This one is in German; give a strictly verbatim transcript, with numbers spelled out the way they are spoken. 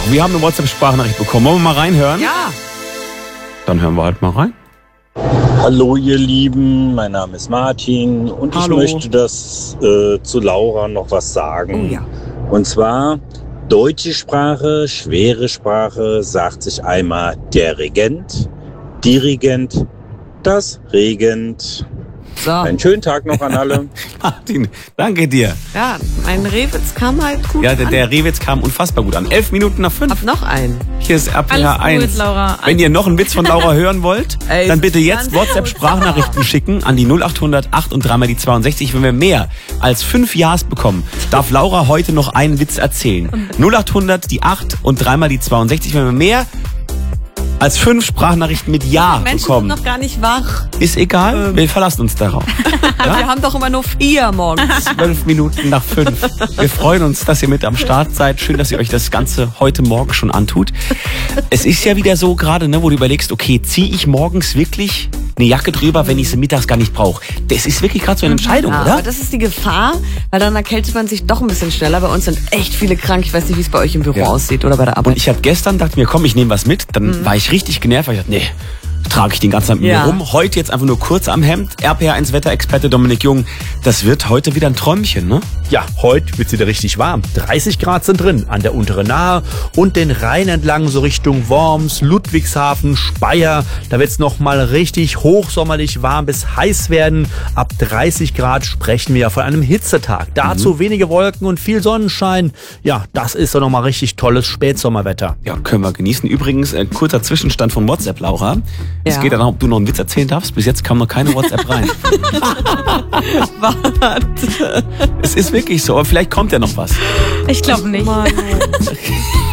Wir haben eine WhatsApp-Sprachnachricht bekommen. Wollen wir mal reinhören? Ja. Dann hören wir halt mal rein. Hallo ihr Lieben, mein Name ist Martin und Hallo. ich möchte das äh, zu Laura noch was sagen. Oh ja. Und zwar, deutsche Sprache, schwere Sprache, sagt sich einmal der Regent, Dirigent, das Regent. So. Einen schönen Tag noch an alle. Martin, danke dir. Ja, mein Rewitz kam halt gut Ja, der, an. der Rewitz kam unfassbar gut an. Elf Minuten nach fünf. Hab noch einen. Hier ist R P H Alles eins. gut, Laura. Wenn ihr noch einen Witz von Laura hören wollt, Ey, dann bitte jetzt ganz WhatsApp-Sprachnachrichten schicken an die null acht hundert acht und dreimal die zweiundsechzig. Wenn wir mehr als fünf Ja's bekommen, darf Laura heute noch einen Witz erzählen. null acht hundert die acht und dreimal die zweiundsechzig. Wenn wir mehr als fünf Sprachnachrichten mit Ja Die Menschen sind bekommen, noch gar nicht wach. ist egal, wir verlassen uns darauf. Wir haben doch immer nur vier morgens. Zwölf Minuten nach fünf. Wir freuen uns, dass ihr mit am Start seid. Schön, dass ihr euch das Ganze heute Morgen schon antut. Es ist ja wieder so gerade, ne, wo du überlegst, okay, ziehe ich morgens wirklich eine Jacke drüber, wenn ich sie mittags gar nicht brauche? Das ist wirklich gerade so eine Entscheidung, Ja, oder? aber das ist die Gefahr, weil dann erkältet man sich doch ein bisschen schneller. Bei uns sind echt viele krank. Ich weiß nicht, wie es bei euch im Büro Ja. aussieht oder bei der Arbeit. Und ich hatte gestern, dachte mir, komm, ich nehme was mit. Dann war ich richtig genervt, weil ich dachte, nee, trage ich den ganzen Tag mit Ja. mir rum. Heute jetzt einfach nur kurz am Hemd. R P H eins Wetterexperte Dominik Jung, das wird heute wieder ein Träumchen, ne? Ja, heute wird's wieder richtig warm. dreißig Grad sind drin an der unteren Nahe und den Rhein entlang so Richtung Worms, Ludwigshafen, Speyer. Da wird's noch mal richtig hochsommerlich warm bis heiß werden. Ab dreißig Grad sprechen wir ja von einem Hitzetag. Dazu wenige Wolken und viel Sonnenschein. Ja, das ist doch noch mal richtig tolles Spätsommerwetter. Ja, können wir genießen. Übrigens, ein kurzer Zwischenstand von WhatsApp, Laura. Es Ja. geht darum, ob du noch einen Witz erzählen darfst. Bis jetzt kam noch keine WhatsApp rein. Warte. Es ist wirklich so, aber vielleicht kommt ja noch was. Ich glaube nicht. Mann.